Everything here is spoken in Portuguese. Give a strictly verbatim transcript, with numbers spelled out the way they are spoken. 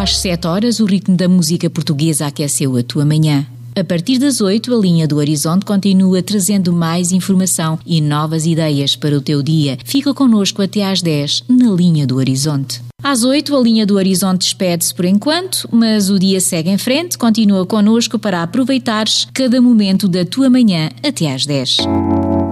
Às sete horas, o ritmo da música portuguesa aqueceu a tua manhã. A partir das oito, a Linha do Horizonte continua trazendo mais informação e novas ideias para o teu dia. Fica connosco até às dez, na Linha do Horizonte. Às oito, a Linha do Horizonte despede-se por enquanto, mas o dia segue em frente. Continua connosco para aproveitares cada momento da tua manhã até às dez.